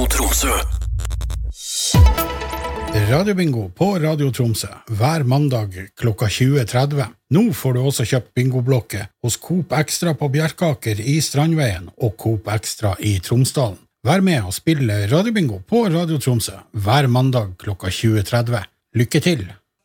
Radio Tromsø. Radiobingo på Radio Tromsø hver mandag klokka 20:30. Nå får du også kjøpt bingoblokket hos Coop Extra på Bjerkaker i Strandveien og Coop Extra i Tromsdalen. Vær med og spille radiobingo på Radio Tromsø hver mandag klokka 20:30. Lykke til!